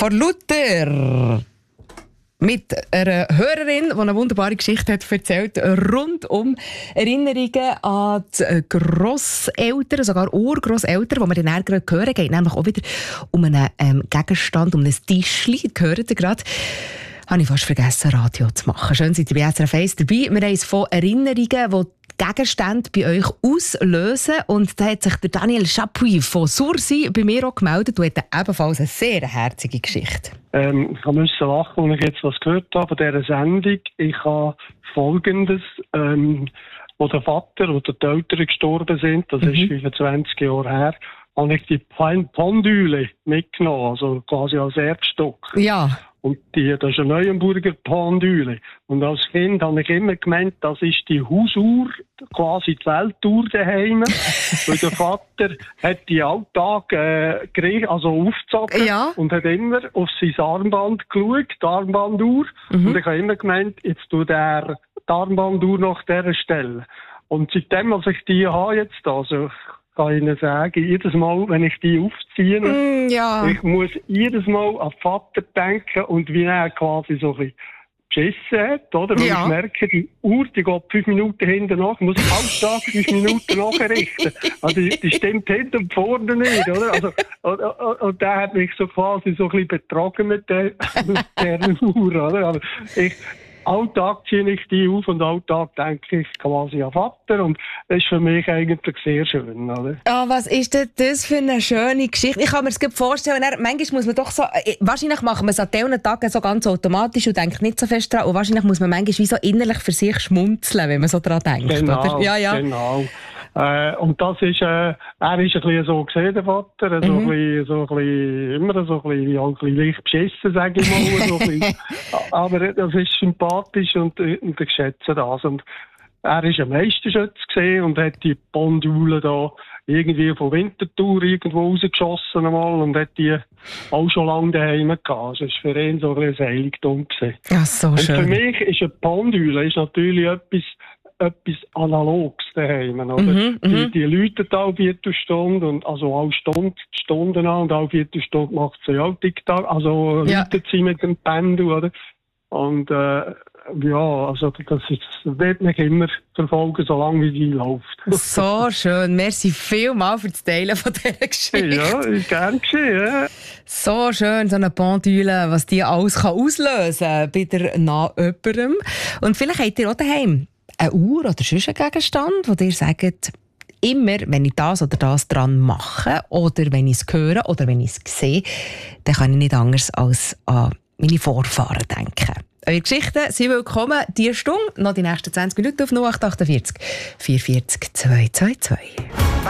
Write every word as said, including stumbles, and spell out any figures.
Von Luther. Mit einer Hörerin, die eine wunderbare Geschichte hat erzählt, rund um Erinnerungen an die Grosseltern, sogar Urgrosseltern, die wir dann gerade hören. Geht nämlich auch wieder um einen ähm, Gegenstand, um ein Tischchen. Gehört ihr gerade? Habe ich fast vergessen, Radio zu machen. Schön, seid ihr bei S R F eins dabei. Wir haben es von Erinnerungen, die Gegenstände bei euch auslösen. Und da hat sich der Daniel Chapuis von Sursi bei mir auch gemeldet und hat ebenfalls eine sehr herzige Geschichte. Ähm, ich musste lachen, als ich jetzt was gehört habe von dieser Sendung. Ich habe Folgendes, ähm, wo der Vater oder die Eltern gestorben sind, das mhm. ist fünfundzwanzig Jahre her, habe ich die Pendüle mitgenommen, also quasi als Erbstock. Ja. Und die, das ist eine Neuenburger Pendüle. Und als Kind habe ich immer gemeint, das ist die Hausuhr, quasi die Weltuhr daheim. Weil der Vater hat die Alltag äh, also aufgezogen ja. und hat immer auf sein Armband geschaut, die Armbanduhr. Mhm. Und ich habe immer gemeint, jetzt tut er die Armbanduhr nach dieser Stelle. Und seitdem, als ich die habe jetzt, also kann ich Ihnen sagen, jedes Mal, wenn ich die aufziehe, mm, ja. ich muss jedes Mal an den Vater denken und wie er quasi so ein bisschen beschissen hat, oder? Weil ja. ich merke, die Uhr, die geht fünf Minuten hinten nach, muss ich alle Tag fünf Minuten nachrichten. Also, die, die stimmt hinten und vorne nicht, oder? Also, und, und, und der hat mich so quasi so ein bisschen betrogen mit der, mit der Uhr, oder? Also, ich, Alltag ziehe ich die auf und Alltag denke ich quasi an Vater und das ist für mich eigentlich sehr schön, oder? Oh, was ist denn das für eine schöne Geschichte? Ich kann mir das gut vorstellen, manchmal muss man doch so, wahrscheinlich machen wir es an diesen Tagen so ganz automatisch und denkt nicht so fest dran und wahrscheinlich muss man manchmal wie so innerlich für sich schmunzeln, wenn man so dran denkt, genau, oder? Ja, ja. Genau. Äh, und das ist, äh, er ist ein bisschen so gesehen, der Vater, so, mhm. ein bisschen, so ein bisschen, immer so ein bisschen, ein bisschen leicht beschissen, sage ich mal. So ein bisschen. Aber das ist sympathisch und, und ich schätze das. Und er ist ein Meisterschütze gesehen und hat die Pendüle da irgendwie von Winterthur irgendwo rausgeschossen einmal und hat die auch schon lange daheim gehabt. Das war für ihn so ein bisschen ein Heiligtum gewesen. Ja, so und schön. Für mich ist eine Pendüle ist natürlich etwas, etwas Analoges daheim, oder? Mhm, die, die läuten alle Viertelstunde und, also alle Stunden, Stunden an und alle Viertelstunde macht sie auch TikTok, also ja. läutet sie mit dem Pendel, oder? Und, äh, ja, also, das, ist, das wird mich immer verfolgen, solange wie sie läuft. So schön. Merci vielmals für das Teilen von dieser Geschichte. Ja, ist gern geschehen, ja. So schön, so eine Pendüle, was die alles kann auslösen kann bei der nah jemandem. Und vielleicht habt ihr auch daheim eine Uhr oder sonst einen Gegenstand, wo ihr sagt, immer, wenn ich das oder das dran mache oder wenn ich es höre oder wenn ich es sehe, dann kann ich nicht anders als an meine Vorfahren denken. Eure Geschichten sind willkommen. Diese Stunde, noch die nächsten zwanzig Minuten auf null acht acht vier, vier vier zwei zwei zwei.